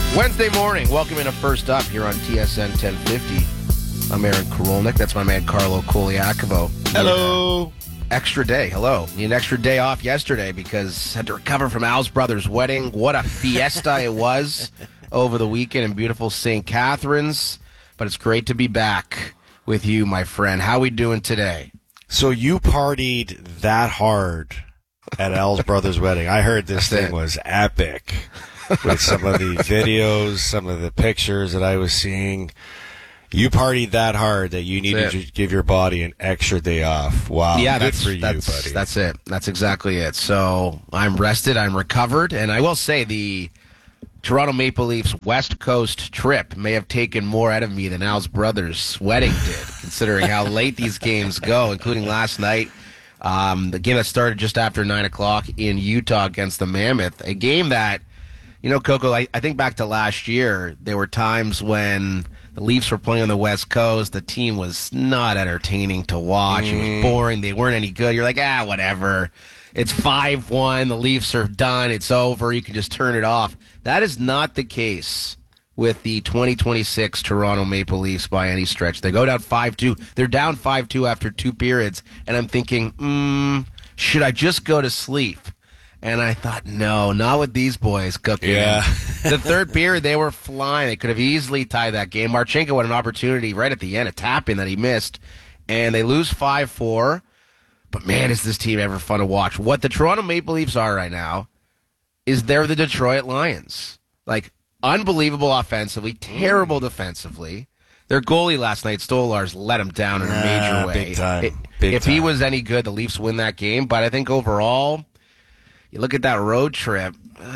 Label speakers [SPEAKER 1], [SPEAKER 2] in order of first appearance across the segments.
[SPEAKER 1] Wednesday morning, welcome in a First Up here on TSN 1050. I'm Aaron Karolnik. That's my man Carlo Koliakovo.
[SPEAKER 2] Hello.
[SPEAKER 1] Extra day. Hello. Need an extra day off yesterday because I had to recover from Al's brother's wedding. What a fiesta it was over the weekend in beautiful St. Catharines. But it's great to be back with you, my friend. How we doing today?
[SPEAKER 2] So you partied that hard at Al's brother's wedding. I heard this thing was epic. With some of the videos, some of the pictures that I was seeing. You partied that hard that you needed to give your body an extra day off. Wow.
[SPEAKER 1] Yeah,
[SPEAKER 2] good for you, buddy.
[SPEAKER 1] That's it. That's exactly it. So I'm rested, I'm recovered, and I will say the Toronto Maple Leafs West Coast trip may have taken more out of me than Al's brother's wedding did, considering how late these games go, including last night. The game that started just after 9 o'clock in Utah against the Mammoth. A game that, you know, Coco, I think back to last year, there were times when the Leafs were playing on the West Coast. The team was not entertaining to watch. It was boring. They weren't any good. You're like, whatever. It's 5-1. The Leafs are done. It's over. You can just turn it off. That is not the case with the 2026 Toronto Maple Leafs by any stretch. They go down 5-2. They're down 5-2 after 2 periods. And I'm thinking, should I just go to sleep? And I thought, no, not with these boys cooking.
[SPEAKER 2] Yeah.
[SPEAKER 1] The third period, they were flying. They could have easily tied that game. Marchenko had an opportunity right at the end, a tap-in that he missed. And they lose 5-4. But, man, is this team ever fun to watch. What the Toronto Maple Leafs are right now is they're the Detroit Lions. Like, unbelievable offensively, terrible defensively. Their goalie last night, Stolarz, let him down in a major way.
[SPEAKER 2] Big time.
[SPEAKER 1] If he was any good, the Leafs win that game. But I think overall, you look at that road trip,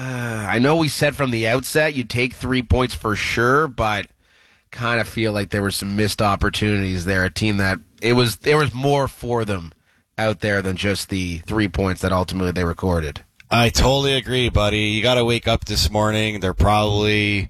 [SPEAKER 1] I know we said from the outset you take 3 points for sure, but kind of feel like there were some missed opportunities there. A team that there was more for them out there than just the 3 points that ultimately they recorded.
[SPEAKER 2] I totally agree, buddy. You got to wake up this morning. They're probably,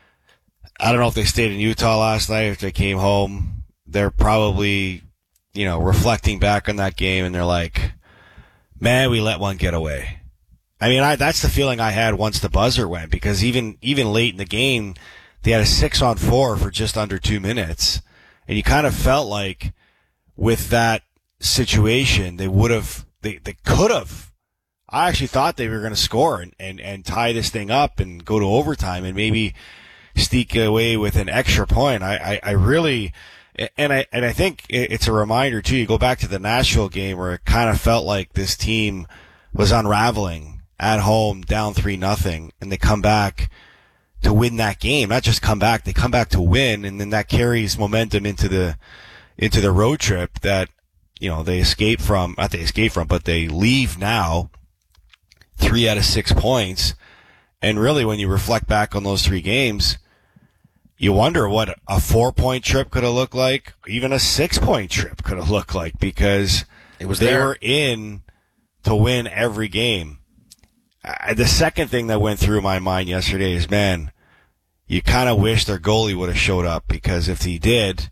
[SPEAKER 2] I don't know if they stayed in Utah last night, if they came home. They're probably, reflecting back on that game, and they're like, man, we let one get away. I mean, that's the feeling I had once the buzzer went, because even late in the game, they had a 6-on-4 for just under 2 minutes. And you kind of felt like with that situation, they could have. I actually thought they were going to score and tie this thing up and go to overtime and maybe sneak away with an extra point. I really, and I think it's a reminder too. You go back to the Nashville game where it kind of felt like this team was unraveling at home, down 3-0, and they come back to win that game. Not just come back, they come back to win, and then that carries momentum into the road trip that, they escape from, not they escape from, but they leave now 3 out of 6 points. And really, when you reflect back on those 3 games, you wonder what a 4-point trip could have looked like, even a 6-point trip could have looked like, because they were in to win every game. The second thing that went through my mind yesterday is, man, you kind of wish their goalie would have showed up, because if he did,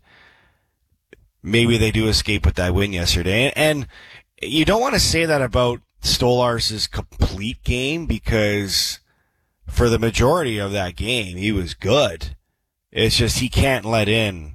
[SPEAKER 2] maybe they do escape with that win yesterday. And you don't want to say that about Stolarz' complete game, because for the majority of that game, he was good. It's just he can't let in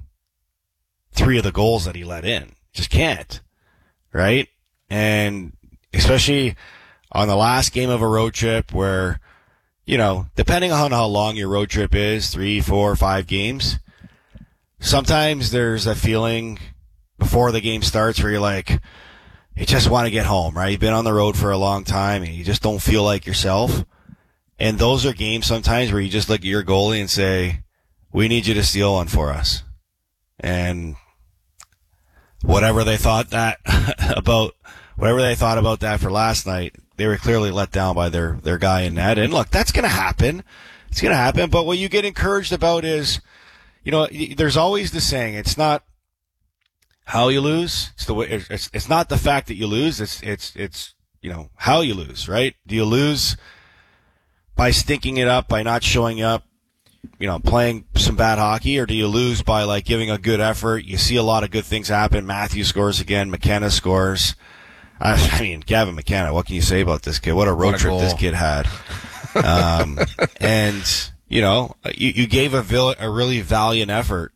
[SPEAKER 2] 3 of the goals that he let in. Just can't, right? And especially on the last game of a road trip where, depending on how long your road trip is, 3, 4, 5 games, sometimes there's a feeling before the game starts where you're like, you just want to get home, right? You've been on the road for a long time and you just don't feel like yourself. And those are games sometimes where you just look at your goalie and say, we need you to steal one for us. And whatever they thought about that for last night, they were clearly let down by their guy in net. And look, that's going to happen. It's going to happen. But what you get encouraged about is, there's always the saying, it's not how you lose. It's the way, it's not the fact that you lose. It's how you lose, right? Do you lose by stinking it up, by not showing up, playing some bad hockey, or do you lose by giving a good effort? You see a lot of good things happen. Matthews scores again. McKenna scores. I mean, Gavin McKenna, what can you say about this kid? What a road trip this kid had. And, you gave a really valiant effort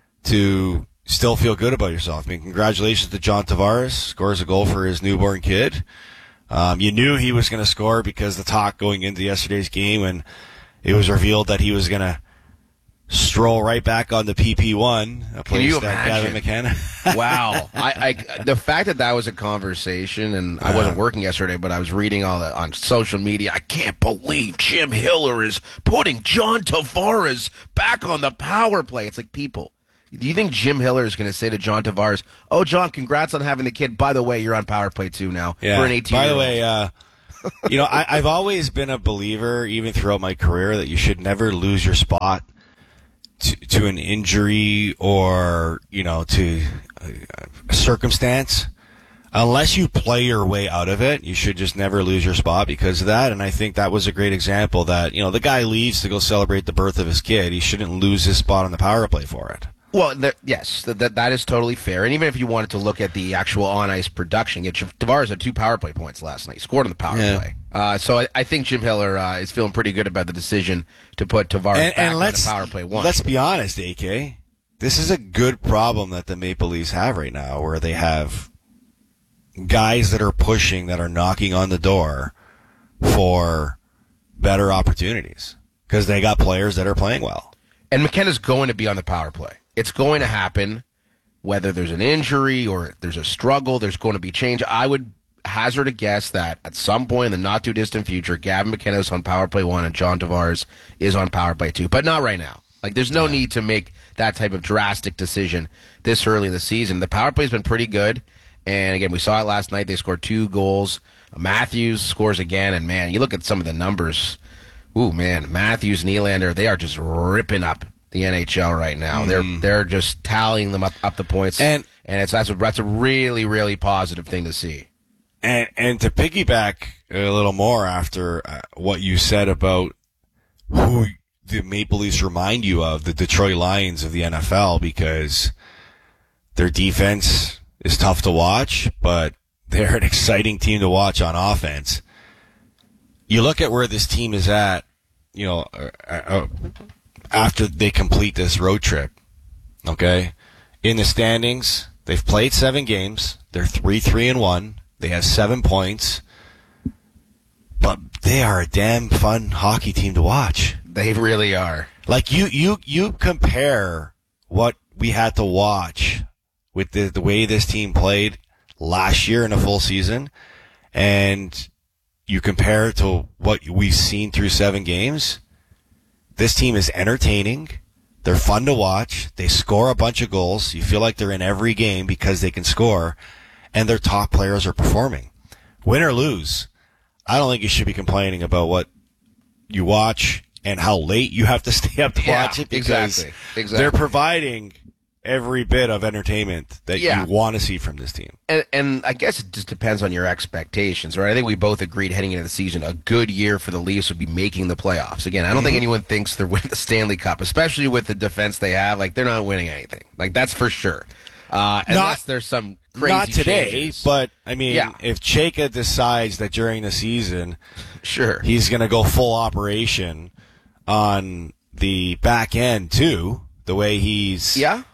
[SPEAKER 2] to still feel good about yourself. I mean, congratulations to John Tavares, scores a goal for his newborn kid. You knew he was going to score because the talk going into yesterday's game, and it was revealed that he was going to stroll right back on the PP1, a place that Gavin McKenna.
[SPEAKER 1] Wow. The fact that was a conversation, and I wasn't working yesterday, but I was reading all that on social media. I can't believe Jim Hiller is putting John Tavares back on the power play. It's like, people, do you think Jim Hiller is going to say to John Tavares, "Oh, John, congrats on having the kid. By the way, you're on power play too now for an 18-year-old."
[SPEAKER 2] By the way, I've always been a believer, even throughout my career, that you should never lose your spot to an injury or, to a circumstance. Unless you play your way out of it, you should just never lose your spot because of that. And I think that was a great example that, the guy leaves to go celebrate the birth of his kid. He shouldn't lose his spot on the power play for it.
[SPEAKER 1] Well, yes, that is totally fair. And even if you wanted to look at the actual on-ice production, Tavares had 2 power play points last night. He scored on the power play. So I think Jim Hiller is feeling pretty good about the decision to put Tavares back on the power play 1.
[SPEAKER 2] Let's be honest, AK. This is a good problem that the Maple Leafs have right now, where they have guys that are pushing, that are knocking on the door for better opportunities because they got players that are playing well.
[SPEAKER 1] And McKenna's going to be on the power play. It's going to happen, whether there's an injury or there's a struggle, there's going to be change. I would hazard a guess that at some point in the not-too-distant future, Gavin McKenna is on power play 1 and John Tavares is on power play 2, but not right now. Like, there's no need to make that type of drastic decision this early in the season. The power play's been pretty good, and again, we saw it last night. They scored 2 goals. Matthews scores again, and man, you look at some of the numbers. Ooh, man, Matthews and Nylander, they are just ripping up the NHL right now. They're just tallying them up the points, and that's a really, really positive thing to see.
[SPEAKER 2] And to piggyback a little more after what you said about who the Maple Leafs remind you of, the Detroit Lions of the NFL, because their defense is tough to watch, but they're an exciting team to watch on offense. You look at where this team is at, after they complete this road trip, okay? In the standings, they've played 7 games. They're 3-1. They have 7 points. But they are a damn fun hockey team to watch.
[SPEAKER 1] They really are.
[SPEAKER 2] Like, you compare what we had to watch with the way this team played last year in a full season, and you compare it to what we've seen through 7 games. This team is entertaining. They're fun to watch. They score a bunch of goals. You feel like they're in every game because they can score, and their top players are performing. Win or lose, I don't think you should be complaining about what you watch and how late you have to stay up to watch it, because
[SPEAKER 1] exactly.
[SPEAKER 2] They're providing every bit of entertainment that you want to see from this team.
[SPEAKER 1] And I guess it just depends on your expectations, right? I think we both agreed heading into the season, a good year for the Leafs would be making the playoffs. Again, I don't think anyone thinks they're winning the Stanley Cup, especially with the defense they have. Like, they're not winning anything. Like, that's for sure. Unless there's some crazy
[SPEAKER 2] not today,
[SPEAKER 1] changes.
[SPEAKER 2] But, I mean, if Chayka decides that during the season he's going to go full operation on the back end, too, the way he's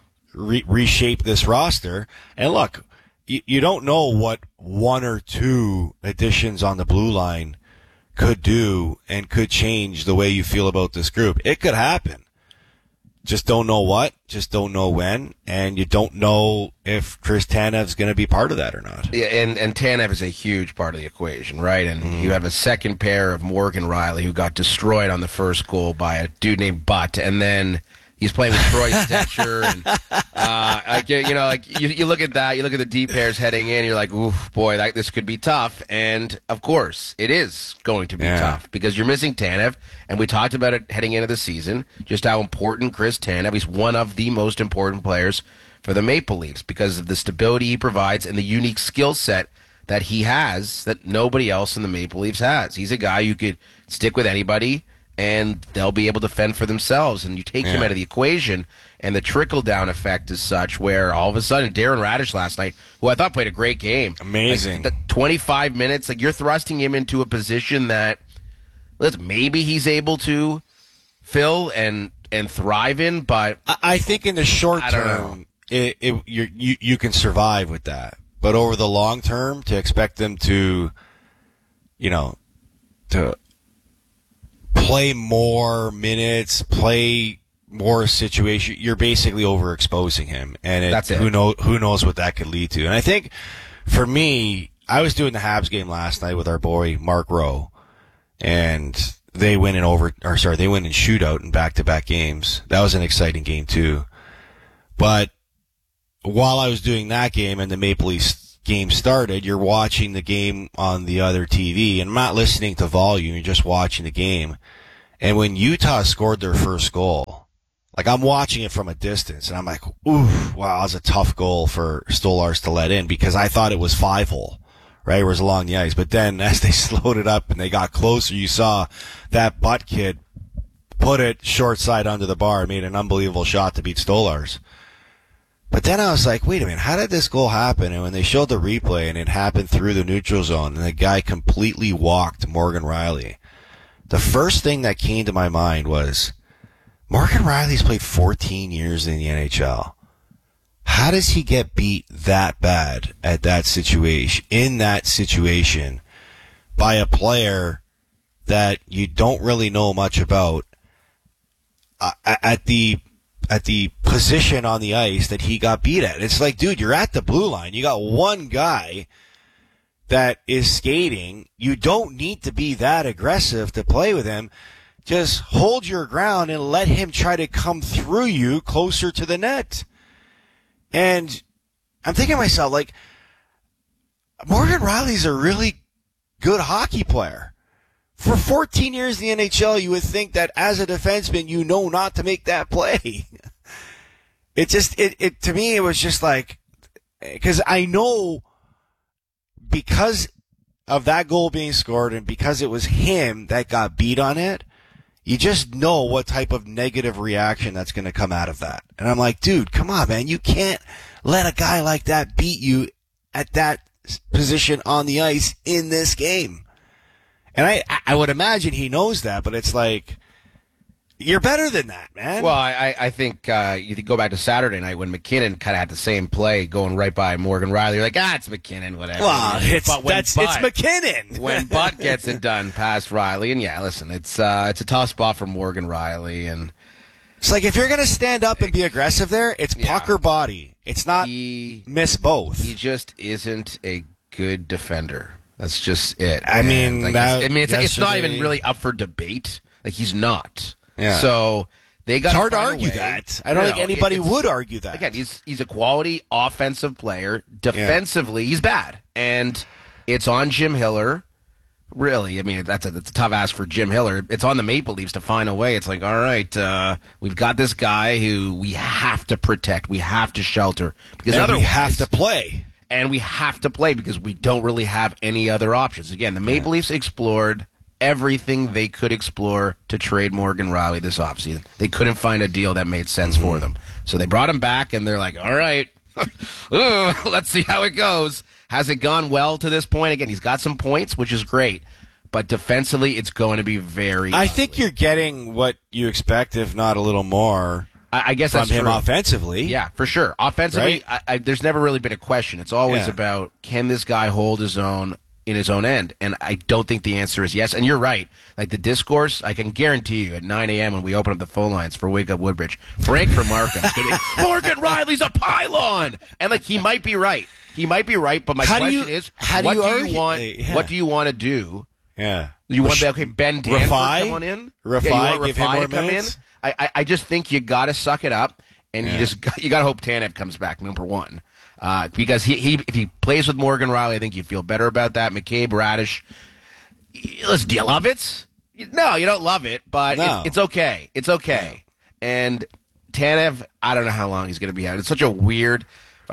[SPEAKER 2] reshape this roster. And look, you don't know what 1 or 2 additions on the blue line could do and could change the way you feel about this group. It could happen. Just don't know what, just don't know when, and you don't know if Chris Tanev's going to be part of that or not.
[SPEAKER 1] Yeah, and Tanev is a huge part of the equation, right? And you have a second pair of Morgan Riley, who got destroyed on the first goal by a dude named Butt, and then he's playing with Troy Stetcher, and you look at that, you look at the D pairs heading in, you're like, oof, boy, this could be tough. And of course, it is going to be tough because you're missing Tanev, and we talked about it heading into the season, just how important Chris Tanev. He's one of the most important players for the Maple Leafs because of the stability he provides and the unique skill set that he has that nobody else in the Maple Leafs has. He's a guy you could stick with anybody, and they'll be able to fend for themselves. And you take him out of the equation, and the trickle-down effect is such where all of a sudden Darren Radish last night, who I thought played a great game.
[SPEAKER 2] Amazing.
[SPEAKER 1] Like, 25 minutes, like, you're thrusting him into a position that, maybe he's able to Phil, and thrive in. But
[SPEAKER 2] I think in the short
[SPEAKER 1] I don't know.
[SPEAKER 2] term, you can survive with that. But over the long term, to expect them to, to play more minutes, play more situation, you're basically overexposing him, and
[SPEAKER 1] That's it.
[SPEAKER 2] who knows what that could lead to. And I think for me, I was doing the Habs game last night with our boy Mark Rowe, and they win in shootout in back-to-back games. That was an exciting game too. But while I was doing that game and the Maple Leafs game started, you're watching the game on the other TV, and I'm not listening to volume, you're just watching the game. And when Utah scored their first goal, like, I'm watching it from a distance, and I'm like, ooh, wow, that was a tough goal for Stolarz to let in, because I thought it was 5-hole, right? It was along the ice. But then as they slowed it up and they got closer, you saw that butt kid put it short side under the bar and made an unbelievable shot to beat Stolarz. But then I was like, wait a minute, how did this goal happen? And when they showed the replay and it happened through the neutral zone and the guy completely walked Morgan Rielly, the first thing that came to my mind was, Morgan Rielly's played 14 years in the NHL. How does he get beat that bad at that situation, by a player that you don't really know much about at the position on the ice that he got beat at? It's like, dude, you're at the blue line. You got one guy that is skating. You don't need to be that aggressive to play with him. Just hold your ground and let him try to come through you closer to the net. And I'm thinking to myself, like, Morgan Rielly's a really good hockey player. For 14 years in the NHL, you would think that as a defenseman, you know not to make that play. To me, it was just like, because I know, because of that goal being scored and because it was him that got beat on it, you just know what type of negative reaction that's going to come out of that. And I'm like, dude, come on, man. You can't let a guy like that beat you at that position on the ice in this game. And I would imagine he knows that, but it's like, you're better than that, man.
[SPEAKER 1] Well, I think you could go back to Saturday night when McKinnon kind of had the same play going right by Morgan Rielly. You're like, it's McKinnon, whatever.
[SPEAKER 2] Well, it's McKinnon.
[SPEAKER 1] When Butt gets it done past Rielly, and yeah, listen, it's a tough spot for Morgan Rielly, and
[SPEAKER 2] it's like, if you're going to stand up and be aggressive there, it's puck or body. It's not miss both.
[SPEAKER 1] He just isn't a good defender. That's just it.
[SPEAKER 2] I mean,
[SPEAKER 1] it's not even really up for debate. Like, he's not.
[SPEAKER 2] Yeah.
[SPEAKER 1] So they got.
[SPEAKER 2] It's hard to argue that. I don't think anybody would argue that.
[SPEAKER 1] Again, he's a quality offensive player. Defensively, he's bad, and it's on Jim Hiller. Really, I mean, that's a tough ask for Jim Hiller. It's on the Maple Leafs to find a way. It's like, all right, we've got this guy who we have to protect, we have to shelter, because
[SPEAKER 2] otherwise we have to play.
[SPEAKER 1] And we have to play because we don't really have any other options. Again, the Maple Leafs explored everything they could explore to trade Morgan Rielly this offseason. They couldn't find a deal that made sense for them. So they brought him back, and they're like, all right, let's see how it goes. Has it gone well to this point? Again, he's got some points, which is great. But defensively, it's going to be very
[SPEAKER 2] I think you're getting what you expect, if not a little more.
[SPEAKER 1] I guess
[SPEAKER 2] from
[SPEAKER 1] that's
[SPEAKER 2] him
[SPEAKER 1] true.
[SPEAKER 2] Offensively.
[SPEAKER 1] Yeah, for sure. Offensively,
[SPEAKER 2] right?
[SPEAKER 1] There's never really been a question. It's always about, can this guy hold his own in his own end? And I don't think the answer is yes. And you're right. Like, the discourse, I can guarantee you at 9 a.m. when we open up the phone lines for Wake Up Woodbridge, Frank from Markham is going to be, Morgan Rielly's a pylon! And, like, he might be right. He might be right, but my question is, what do you want to do?
[SPEAKER 2] Yeah.
[SPEAKER 1] You want to be, okay, Ben Danford come on in?
[SPEAKER 2] Rafai, give him more
[SPEAKER 1] come
[SPEAKER 2] minutes?
[SPEAKER 1] in? I just think you got to suck it up, and you got to hope Tanev comes back, number one. Because if he plays with Morgan Rielly, I think you feel better about that. McCabe, Radish. Listen, do you love it? No, you don't love it, but it's okay. It's okay. And Tanev, I don't know how long he's going to be out. It's such a weird.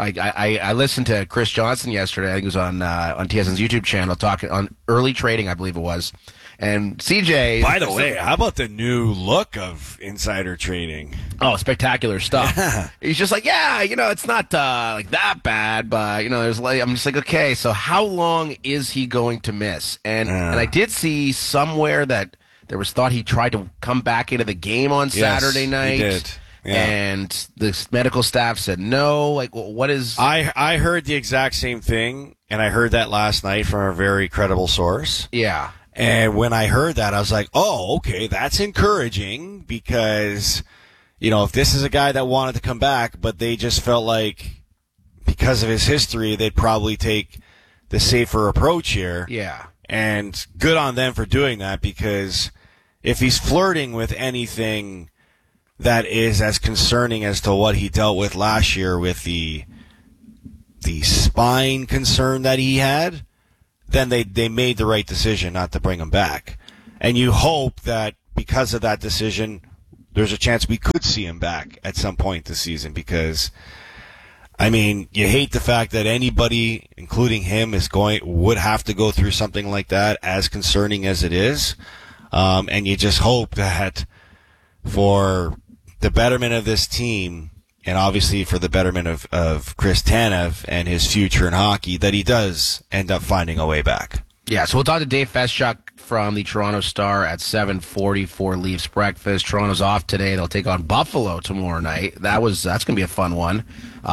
[SPEAKER 1] I listened to Chris Johnson yesterday. I think it was on TSN's YouTube channel talking on early trading, I believe it was. And CJ.
[SPEAKER 2] By the way, how about the new look of insider trading?
[SPEAKER 1] Oh, spectacular stuff. He's just like, it's not like that bad, but there's I'm just like, okay, so how long is he going to miss? And I did see somewhere that There was thought he tried to come back into the game on Saturday night.
[SPEAKER 2] He did. Yeah.
[SPEAKER 1] And the medical staff said no. Like, what is...
[SPEAKER 2] I heard the exact same thing, and I heard that last night from a very credible source.
[SPEAKER 1] Yeah.
[SPEAKER 2] And when I heard that, I was like, oh, okay, that's encouraging because, if this is a guy that wanted to come back, but they just felt like because of his history, they'd probably take the safer approach here.
[SPEAKER 1] Yeah.
[SPEAKER 2] And good on them for doing that, because if he's flirting with anything that is as concerning as to what he dealt with last year with the spine concern that he had, then they made the right decision not to bring him back. And you hope that because of that decision, there's a chance we could see him back at some point this season, because you hate the fact that anybody, including him, would have to go through something like that, as concerning as it is. And you just hope that for the betterment of this team, and obviously for the betterment of Chris Tanev and his future in hockey, that he does end up finding a way back.
[SPEAKER 1] Yeah, so we'll talk to Dave Feschuk from the Toronto Star at 7:40 for Leafs breakfast. Toronto's off today. They'll take on Buffalo tomorrow night. That's going to be a fun one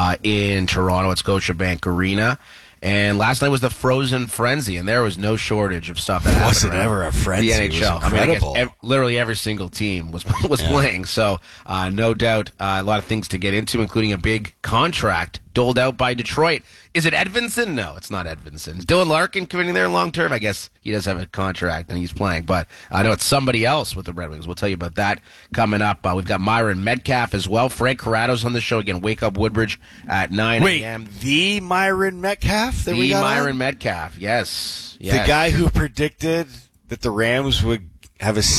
[SPEAKER 1] in Toronto at Scotiabank Arena. And last night was the Frozen Frenzy, and there was no shortage of stuff that happened.
[SPEAKER 2] Wasn't ever a frenzy.
[SPEAKER 1] The NHL.
[SPEAKER 2] It was incredible.
[SPEAKER 1] I guess literally every single team was playing. So no doubt a lot of things to get into, including a big contract doled out by Detroit. Is it Edvinsson? No, it's not Edvinsson. Is Dylan Larkin committing there long term? I guess he does have a contract and he's playing, but I know it's somebody else with the Red Wings. We'll tell you about that coming up. We've got Myron Metcalf as well. Frank Corrado's on the show again. Wake Up Woodbridge at 9 a.m.
[SPEAKER 2] Wait, the Myron Metcalf that we got
[SPEAKER 1] Myron
[SPEAKER 2] on?
[SPEAKER 1] Metcalf, yes.
[SPEAKER 2] The guy who predicted that the Rams would have a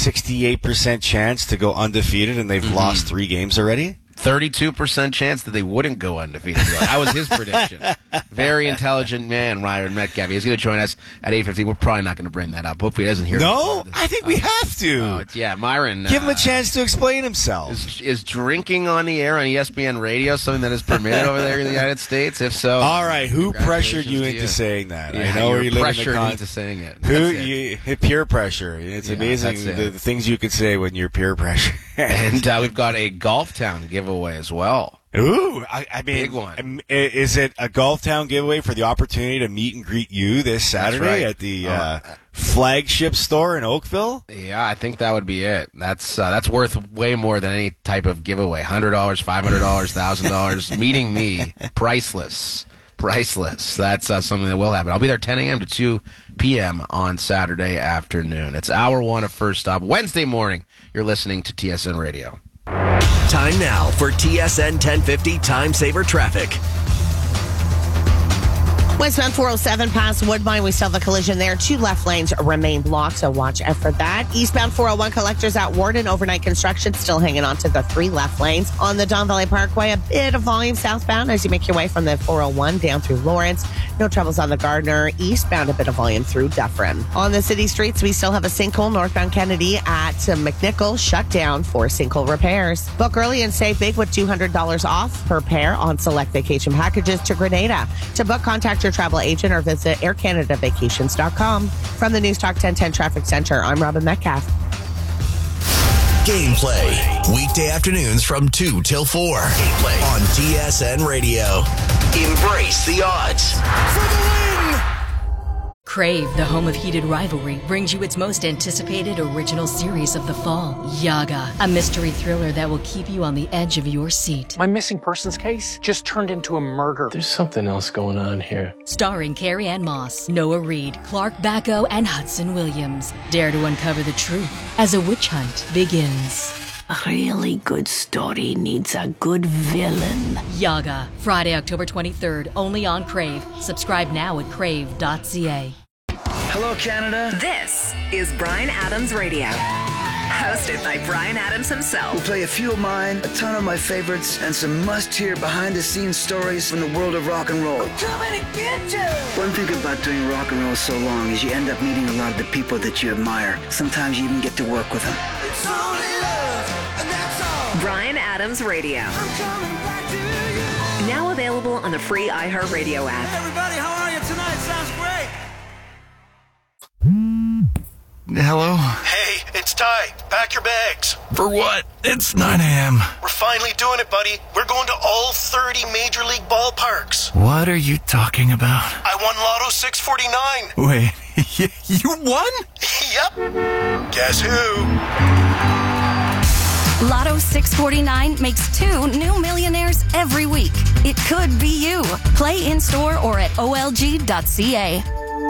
[SPEAKER 2] 68% chance to go undefeated, and they've lost 3 games already?
[SPEAKER 1] 32% chance that they wouldn't go undefeated. That was his prediction. Very intelligent man, Myron Metcalf. He's going to join us at 8:50. We're probably not going to bring that up. Hopefully he doesn't hear.
[SPEAKER 2] No, I think we have to.
[SPEAKER 1] Myron.
[SPEAKER 2] Give him a chance to explain himself.
[SPEAKER 1] Is drinking on the air on ESPN Radio something that is permitted over there in the United States? If so,
[SPEAKER 2] all right. Who pressured you into saying that?
[SPEAKER 1] Yeah,
[SPEAKER 2] I know where you live in the
[SPEAKER 1] into saying it.
[SPEAKER 2] Peer pressure. It's amazing the things you can say when you're peer pressure.
[SPEAKER 1] And we've got a Golf Town giveaway as well.
[SPEAKER 2] Ooh, I mean,
[SPEAKER 1] big one.
[SPEAKER 2] Is it a Golf Town giveaway for the opportunity to meet and greet you this Saturday at the flagship store in Oakville?
[SPEAKER 1] Yeah, I think that would be it. That's worth way more than any type of giveaway. $100, $500, $1,000. Meeting me, priceless. That's something that will happen. I'll be there 10 a.m. to 2 p.m. on Saturday afternoon. It's hour 1 of First Stop. Wednesday morning, you're listening to TSN Radio.
[SPEAKER 3] Time now for TSN 1050 Time Saver Traffic.
[SPEAKER 4] Westbound 407 past Woodbine. We still have a collision there. 2 left lanes remain blocked, so watch out for that. Eastbound 401 collectors at Warden. Overnight construction still hanging on to the 3 left lanes. On the Don Valley Parkway, a bit of volume southbound as you make your way from the 401 down through Lawrence. No troubles on the Gardner. Eastbound, a bit of volume through Dufferin. On the city streets, we still have a sinkhole northbound Kennedy at McNichol shut down for sinkhole repairs. Book early and save big with $200 off per pair on select vacation packages to Grenada. To book, contact your travel agent or visit aircanadavacations.com. From the News Talk 1010 Traffic Center, I'm Robin Metcalf.
[SPEAKER 3] Gameplay. Weekday afternoons from 2 till 4. Gameplay on TSN Radio. Embrace the odds. For the win!
[SPEAKER 5] Crave, the home of heated rivalry, brings you its most anticipated original series of the fall, Yaga, a mystery thriller that will keep you on the edge of your seat.
[SPEAKER 6] My missing persons case just turned into a murder.
[SPEAKER 7] There's something else going on here.
[SPEAKER 5] Starring Carrie Ann Moss, Noah Reid, Clark Bacco, and Hudson Williams. Dare to uncover the truth as a witch hunt begins.
[SPEAKER 8] A really good story needs a good villain.
[SPEAKER 5] Yaga, Friday, October 23rd, only on Crave. Subscribe now at crave.ca.
[SPEAKER 9] Hello, Canada.
[SPEAKER 10] This is Bryan Adams Radio. Hosted by Bryan Adams himself.
[SPEAKER 9] We'll play a few of mine, a ton of my favorites, and some must-hear behind-the-scenes stories from the world of rock and roll.
[SPEAKER 10] We're coming to get you!
[SPEAKER 9] One thing about doing rock and roll so long is you end up meeting a lot of the people that you admire. Sometimes you even get to work with them.
[SPEAKER 10] It's only love, and that's all. Bryan Adams Radio. I'm coming back to you. Now available on the free iHeartRadio app.
[SPEAKER 11] Hey everybody, how are you tonight? Sounds great.
[SPEAKER 12] Hello?
[SPEAKER 13] Hey, it's
[SPEAKER 11] Ty, pack your bags.
[SPEAKER 3] For what? It's 9 a.m.
[SPEAKER 11] We're finally doing it, buddy. We're going to all 30 Major League ballparks.
[SPEAKER 3] What are you talking about?
[SPEAKER 11] I won Lotto 649.
[SPEAKER 3] Wait, you won?
[SPEAKER 11] Yep. Guess who?
[SPEAKER 12] Lotto 649 makes 2 new millionaires every week. It could be you. Play in-store or at olg.ca.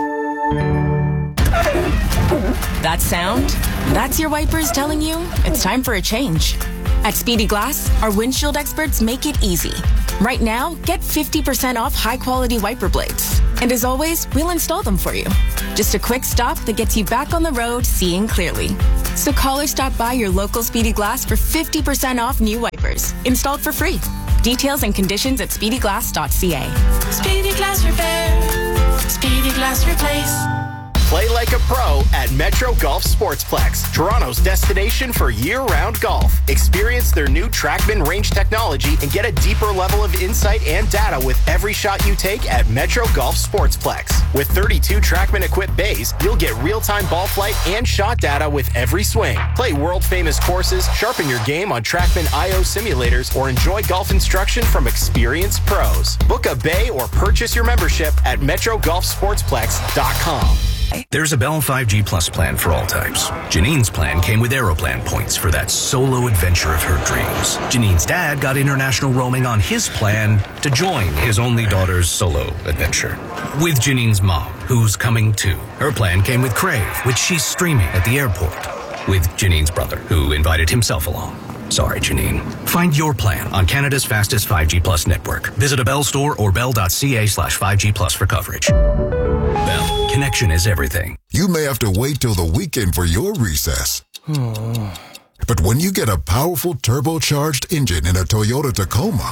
[SPEAKER 13] That sound? That's your wipers telling you it's time for a change. At Speedy Glass, our windshield experts make it easy. Right now, get 50% off high-quality wiper blades. And as always, we'll install them for you. Just a quick stop that gets you back on the road seeing clearly. So call or stop by your local Speedy Glass for 50% off new wipers, installed for free. Details and conditions at speedyglass.ca.
[SPEAKER 14] Speedy Glass Repair. Speedy Glass Replace.
[SPEAKER 15] Play like a pro at Metro Golf Sportsplex, Toronto's destination for year-round golf. Experience their new TrackMan range technology and get a deeper level of insight and data with every shot you take at Metro Golf Sportsplex. With 32 TrackMan-equipped bays, you'll get real-time ball flight and shot data with every swing. Play world-famous courses, sharpen your game on TrackMan IO simulators, or enjoy golf instruction from experienced pros. Book a bay or purchase your membership at MetroGolfSportsplex.com.
[SPEAKER 16] There's a Bell 5G Plus plan for all types. Janine's plan came with Aeroplan points for that solo adventure of her dreams. Janine's dad got international roaming on his plan to join his only daughter's solo adventure. With Janine's mom, who's coming too. Her plan came with Crave, which she's streaming at the airport. With Janine's brother, who invited himself along. Sorry, Janine. Find your plan on Canada's fastest 5G Plus network. Visit a Bell store or bell.ca/5G Plus for coverage. Bell. Connection is everything.
[SPEAKER 17] You may have to wait till the weekend for your recess. But when you get a powerful turbocharged engine in a Toyota Tacoma,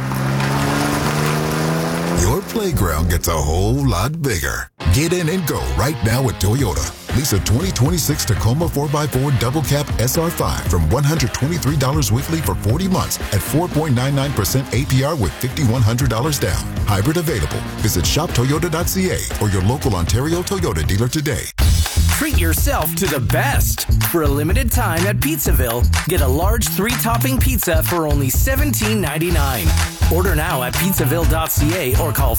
[SPEAKER 17] your playground gets a whole lot bigger. Get in and go right now at Toyota. Lease a 2026 Tacoma 4x4 Double Cab SR5 from $123 weekly for 40 months at 4.99% APR with $5,100 down. Hybrid available. Visit shoptoyota.ca or your local Ontario Toyota dealer today.
[SPEAKER 18] Treat yourself to the best. For a limited time at Pizzaville, get a large 3-topping pizza for only $17.99. Order now at pizzaville.ca or call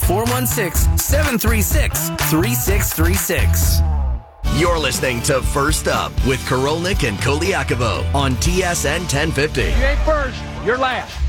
[SPEAKER 18] 416-736-3636.
[SPEAKER 3] You're listening to First Up with Korolnik and Koliakovo on TSN 1050.
[SPEAKER 6] You ain't first, you're last.